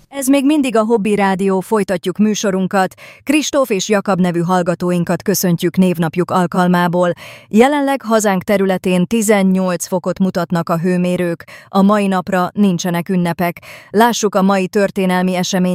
Ez még mindig a Hobby Rádió, folytatjuk műsorunkat. Kristóf és Jakab nevű hallgatóinkat köszöntjük névnapjuk alkalmából. Jelenleg hazánk területén 18 fokot mutatnak a hőmérők. A mai napra nincsenek ünnepek. Lássuk a mai történelmi eseményeket.